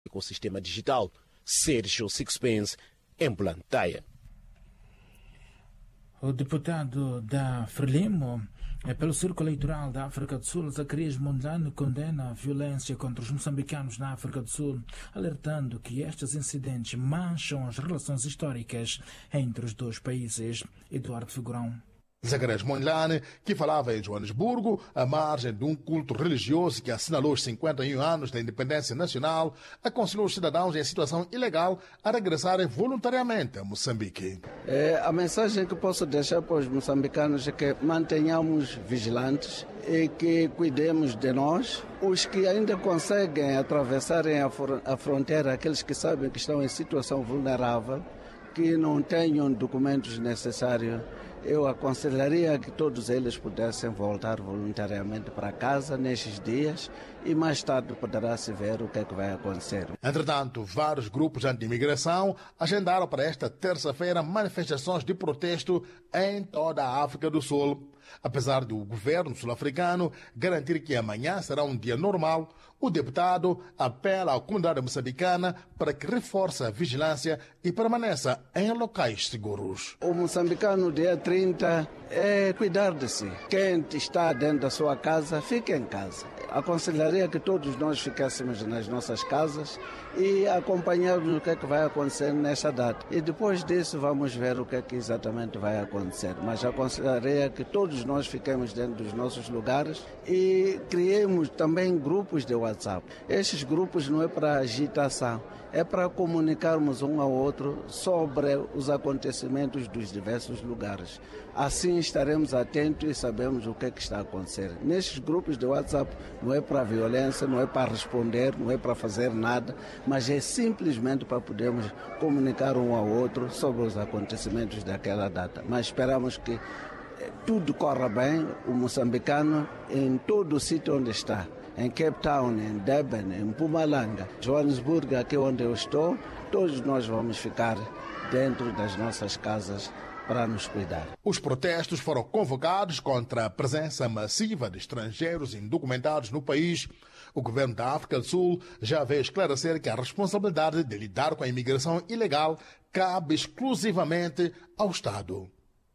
ecossistema digital. Sérgio Sixpence, em Blantyre. O deputado da Frelimo, pelo Círculo Eleitoral da África do Sul, Zacarias Mondlane, condena a violência contra os moçambicanos na África do Sul, alertando que estes incidentes mancham as relações históricas entre os dois países. Eduardo Figurão. Zacarias Mondlane, que falava em Joanesburgo, à margem de um culto religioso que assinalou os 51 anos da independência nacional, aconselhou os cidadãos em situação ilegal a regressarem voluntariamente a Moçambique. A mensagem que posso deixar para os moçambicanos é que mantenhamos vigilantes e que cuidemos de nós. Os que ainda conseguem atravessarem a fronteira, aqueles que sabem que estão em situação vulnerável, que não tenham documentos necessários, eu aconselharia que todos eles pudessem voltar voluntariamente para casa nestes dias e mais tarde poderá-se ver o que é que vai acontecer. Entretanto, vários grupos anti-imigração agendaram para esta terça-feira manifestações de protesto em toda a África do Sul. Apesar do governo sul-africano garantir que amanhã será um dia normal, o deputado apela à comunidade moçambicana para que reforce a vigilância e permaneça em locais seguros. O moçambicano, dia 30, é cuidar de si. Quem está dentro da sua casa, fique em casa. Aconselharia que todos nós ficássemos nas nossas casas e acompanharmos o que é que vai acontecer nesta data. E depois disso vamos ver o que é que exatamente vai acontecer. Mas aconselharia que todos nós fiquemos dentro dos nossos lugares e criemos também grupos de WhatsApp. Estes grupos não é para agitação, é para comunicarmos um ao outro sobre os acontecimentos dos diversos lugares. Assim estaremos atentos e sabemos o que é que está a acontecer. Nestes grupos de WhatsApp não é para violência, não é para responder, não é para fazer nada, mas é simplesmente para podermos comunicar um ao outro sobre os acontecimentos daquela data. Mas esperamos que tudo corra bem, o moçambicano em todo o sítio onde está. Em Cape Town, em Durban, em Mpumalanga, Joanesburgo, aqui onde eu estou, todos nós vamos ficar dentro das nossas casas para nos cuidar. Os protestos foram convocados contra a presença massiva de estrangeiros indocumentados no país. O governo da África do Sul já veio esclarecer que a responsabilidade de lidar com a imigração ilegal cabe exclusivamente ao Estado.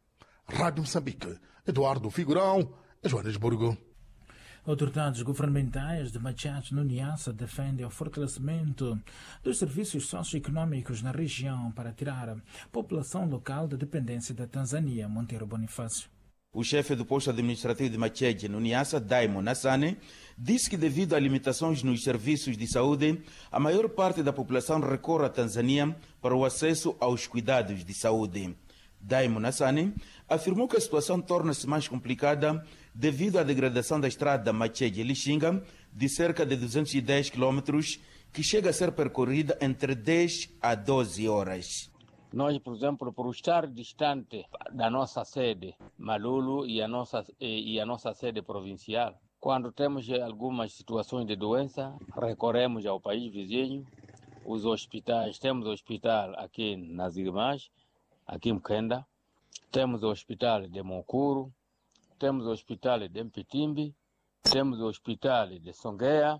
Rádio Moçambique, Eduardo Figurão, Joanesburgo. Autoridades governamentais de Machate, no Niassa, defendem o fortalecimento dos serviços socioeconômicos na região para tirar a população local da dependência da Tanzânia. Monteiro Bonifácio. O chefe do posto administrativo de Machete, no Niassa, Daimo Nassane, disse que devido a limitações nos serviços de saúde, a maior parte da população recorre à Tanzânia para o acesso aos cuidados de saúde. Daimo Nassane afirmou que a situação torna-se mais complicada devido à degradação da estrada Machete-Lixinga, de cerca de 210 km, que chega a ser percorrida entre 10 a 12 horas. Nós, por exemplo, por estar distante da nossa sede, Malulu, e a nossa sede provincial, quando temos algumas situações de doença, recorremos ao país vizinho, os hospitais. Temos o hospital aqui nas Irmãs, aqui em Mkenda, temos o hospital de Moncuro, temos o hospital de Mpitimbi, temos o hospital de Songueia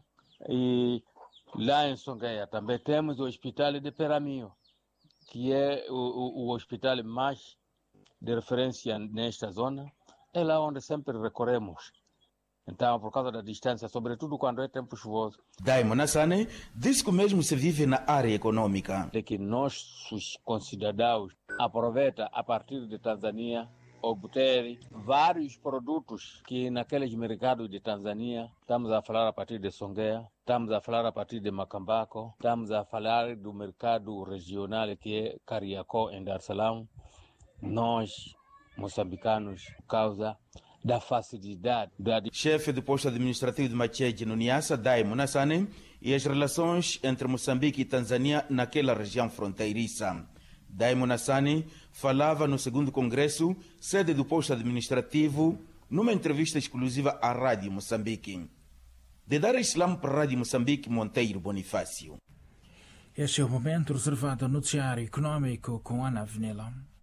e lá em Songueia também temos o hospital de Peraminho, que é o hospital mais de referência nesta zona. É lá onde sempre recorremos. Então, por causa da distância, sobretudo quando é tempo chuvoso. Daimo Nassane disse que o mesmo se vive na área econômica. De que nossos concidadãos aproveitam a partir de Tanzânia obter vários produtos que naqueles mercados de Tanzânia, estamos a falar a partir de Songueia, estamos a falar a partir de Macambaco, estamos a falar do mercado regional que é Cariacó em Dar es Salaam. Nós, moçambicanos, por causa da facilidade da... Chefe do posto administrativo de Machete, no Niassa, Daimo Nassane, e as relações entre Moçambique e Tanzânia naquela região fronteiriça. Daimo Nassane falava no segundo congresso, sede do posto administrativo, numa entrevista exclusiva à Rádio Moçambique. De Dar es Salaam para a Rádio Moçambique, Monteiro Bonifácio. Este é o momento reservado ao noticiário econômico com Ana Avenila.